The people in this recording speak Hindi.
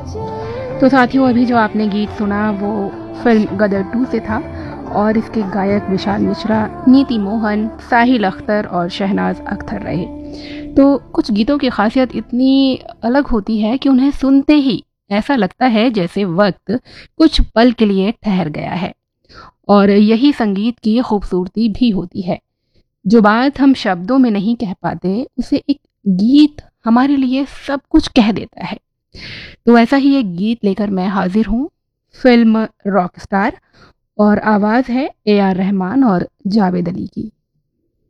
तो साथियों, अभी जो आपने गीत सुना वो फिल्म गदर 2 से था और इसके गायक विशाल मिश्रा, नीति मोहन, साहिल अख्तर और शहनाज अख्तर रहे। तो कुछ गीतों की खासियत इतनी अलग होती है कि उन्हें सुनते ही ऐसा लगता है जैसे वक्त कुछ पल के लिए ठहर गया है। और यही संगीत की खूबसूरती भी होती है। जो बात हम शब्दों में नहीं कह पाते, उसे एक गीत हमारे लिए सब कुछ कह देता है। तो ऐसा ही एक गीत लेकर मैं हाजिर हूँ, फिल्म रॉकस्टार, और आवाज़ है AR रहमान और जावेद अली की।